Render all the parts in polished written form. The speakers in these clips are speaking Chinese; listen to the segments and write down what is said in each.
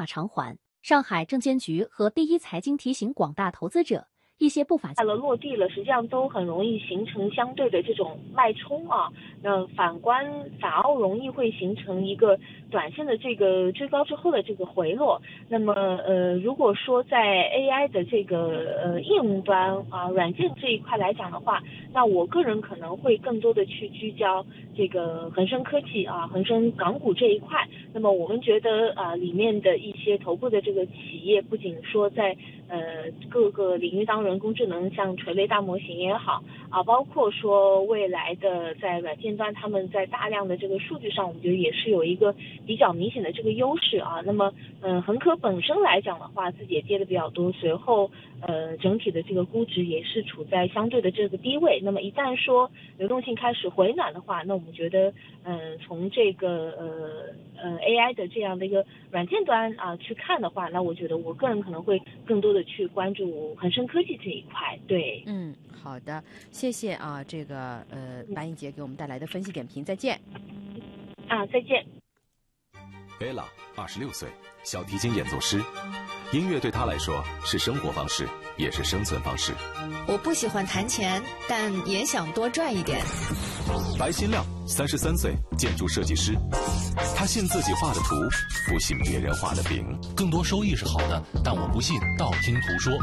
偿还。上海证监局和第一财经提醒广大投资者，一些不法落地了，实际上都很容易形成相对的这种脉冲啊。那反而容易会形成一个短线的这个追高之后的这个回落。那么如果说在 AI 的这个应用端啊软件这一块来讲的话，那我个人可能会更多的去聚焦这个恒生科技啊、恒生港股这一块。那么我们觉得里面的一些头部的这个企业，不仅说在各个领域当人工智能像垂类大模型也好啊，包括说未来的在软件端，他们在大量的这个数据上，我们觉得也是有一个比较明显的这个优势啊。那么恒科本身来讲的话，自己也跌的比较多，随后整体的这个估值也是处在相对的这个低位。那么一旦说流动性开始回暖的话，那我们觉得从这个AI 的这样的一个软件端去看的话，那我觉得我个人可能会更多的去关注恒生科技这一块。对， 好的，谢谢啊，这个白英杰给我们带来的分析点评，再见。 再见。 Ella 26岁，小提琴演奏师，音乐对她来说是生活方式，也是生存方式。 我不喜欢弹钱，但也想多赚一点。 白新亮33岁，建筑设计师，他信自己画的图，不信别人画的饼。 更多收益是好的，但我不信道听途说。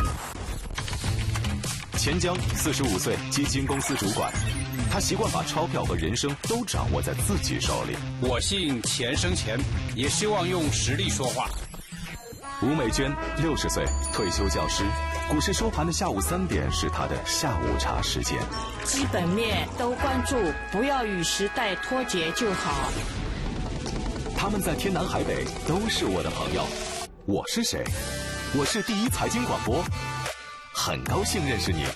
钱江45岁，基金公司主管，他习惯把钞票和人生都掌握在自己手里。 我信钱生钱，也希望用实力说话。 吴美娟60岁，退休教师，股市收盘的下午3点是他的下午茶时间。 基本面都关注，不要与时代脱节就好。 他们在天南海北都是我的朋友。我是谁？我是第一财经广播，很高兴认识你。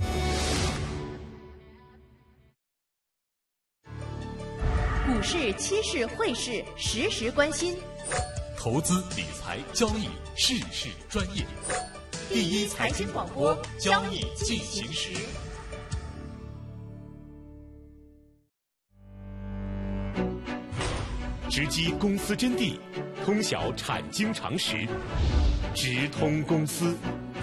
股市、期市、汇市，时时关心。 投资理财交易，事事专业。第一财经广播，交易进行时。直击公司真谛，通晓产经常识，直通公司。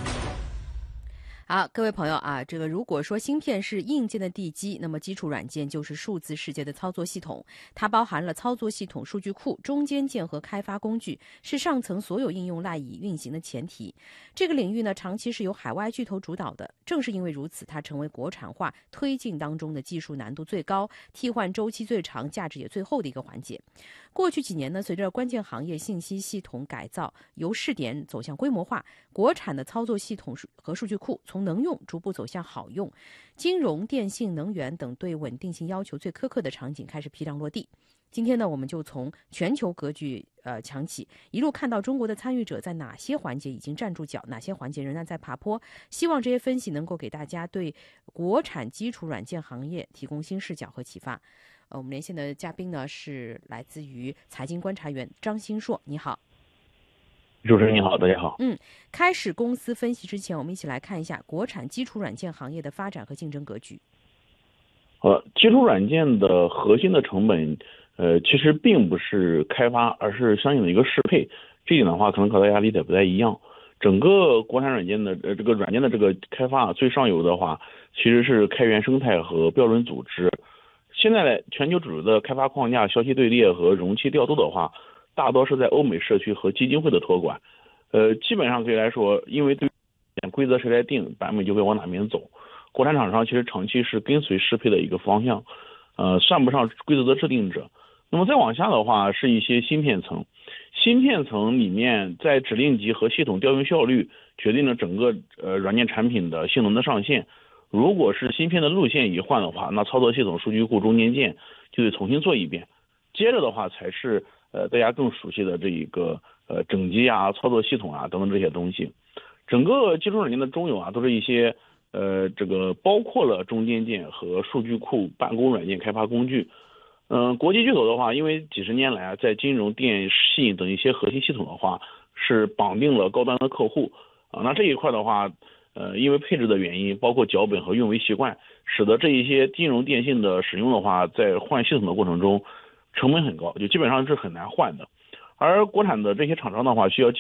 好，各位朋友啊，这个如果说芯片是硬件的地基，那么基础软件就是数字世界的操作系统，它包含了操作系统、数据库、中间件和开发工具，是上层所有应用赖以运行的前提。这个领域呢，长期是由海外巨头主导的，正是因为如此，它成为国产化推进当中的技术难度最高、替换周期最长、价值也最后的一个环节。过去几年呢，随着关键行业信息系统改造由试点走向规模化，国产的操作系统和数据库从能用逐步走向好用，金融、电信、能源等对稳定性要求最苛刻的场景开始批量落地。今天呢，我们就从全球格局讲起，一路看到中国的参与者在哪些环节已经站住脚，哪些环节仍然在爬坡。希望这些分析能够给大家对国产基础软件行业提供新视角和启发。我们连线的嘉宾呢是来自于财经观察员张新硕，你好。 主持人你好，大家好。 开始公司分析之前，我们一起来看一下国产基础软件行业的发展和竞争格局。 基础软件的核心的成本，其实并不是开发，而是相应的一个适配。这一点的话，可能和大家理解不太一样。整个国产软件的这个软件的这个开发，最上游的话，其实是开源生态和标准组织。现在全球主流的开发框架、消息队列和容器调度的话，大多是在欧美社区和基金会的托管。基本上可以来说，因为对规则谁来定，版本就会往哪边走。国产厂商其实长期是跟随适配的一个方向，算不上规则的制定者。那么再往下的话，是一些芯片层。芯片层里面，在指令集和系统调用效率决定了整个软件产品的性能的上限。如果是芯片的路线一换的话，那操作系统、数据库、中间件就得重新做一遍。接着的话才是大家更熟悉的这一个整机啊、操作系统啊等等这些东西。整个基础软件的中游啊，都是一些这个包括了中间件和数据库、办公软件开发工具。国际巨头的话，因为几十年来在金融、电信等一些核心系统的话，是绑定了高端的客户啊。那这一块的话，因为配置的原因，包括脚本和运维习惯，使得这一些金融电信的使用的话，在换系统的过程中成本很高，就基本上是很难换的。而国产的这些厂商的话，需要